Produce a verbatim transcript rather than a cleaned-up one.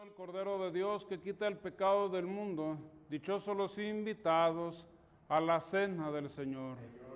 el Cordero de Dios que quita el pecado del mundo. Dichosos los invitados a la cena del Señor.